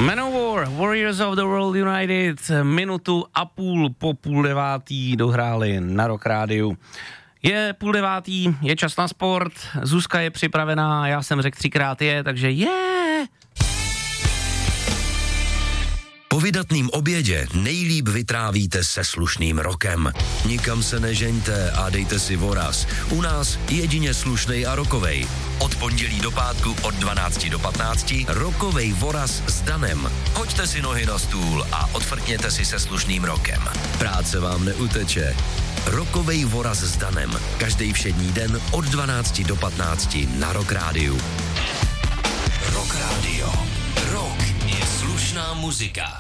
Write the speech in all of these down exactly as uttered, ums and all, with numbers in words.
Manowar, Warriors of the World United, minutu a půl po půl devátý dohráli na Rock Rádiu. Je půl devátý, je čas na sport, Zuzka je připravená, já jsem řekl třikrát je, takže je. Yeah! Po vydatným obědě nejlíp vytrávíte se slušným rokem. Nikam se nežeňte a dejte si voraz. U nás jedině slušnej a rokovej. Od pondělí do pátku od dvanácti do patnácti rokovej voraz s Danem. Hoďte si nohy na stůl a odfrkněte si se slušným rokem. Práce vám neuteče. Rokovej voraz s Danem. Každý všední den od dvanácti do patnácti na Rock Rádiu. Rock Rádio. Rock je slušná muzika.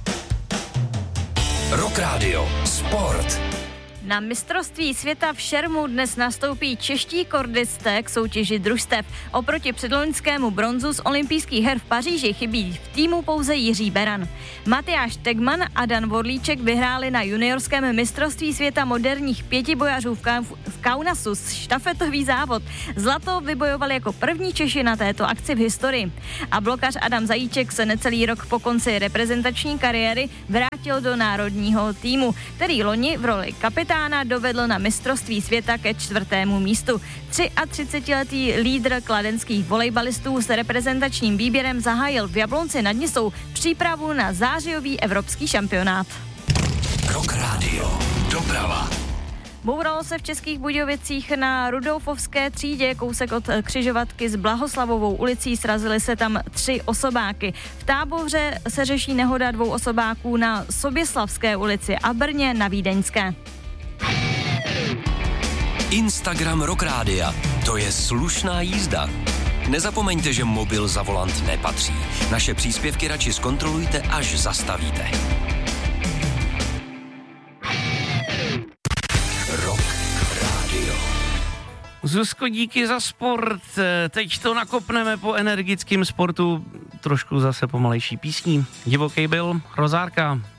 Rock Rádio. Sport. Na mistrovství světa v šermu dnes nastoupí čeští kordisté k soutěži družstev. Oproti předloňskému bronzu z olympijských her v Paříži chybí v týmu pouze Jiří Beran. Matyáš Tegman a Dan Vorlíček vyhráli na juniorském mistrovství světa moderních pětibojařů v, Ka- v Kaunasu štafetový závod. Zlato vybojovali jako první Češi na této akci v historii. A blokař Adam Zajíček se necelý rok po konci reprezentační kariéry vrátil do národního týmu, který loni v roli kapitána dovedl na mistrovství světa ke čtvrtému místu. třiatřicetiletý lídr kladenských volejbalistů s reprezentačním výběrem zahájil v Jablonci nad Nisou přípravu na zářijový evropský šampionát. Rock Radio. Doprava. Bouralo se v Českých Budějovicích na Rudolfovské třídě, kousek od křižovatky s Blahoslavovou ulicí, srazily se tam tři osobáky. V Táboře se řeší nehoda dvou osobáků na Soběslavské ulici a Brně na Vídeňské. Instagram Rock Rádia. To je slušná jízda. Nezapomeňte, že mobil za volant nepatří. Naše příspěvky radši zkontrolujte, až zastavíte. Rock Radio. Zuzko, díky za sport. Teď to nakopneme po energickém sportu. Trošku zase pomalejší písní. Divoký byl Rozárka.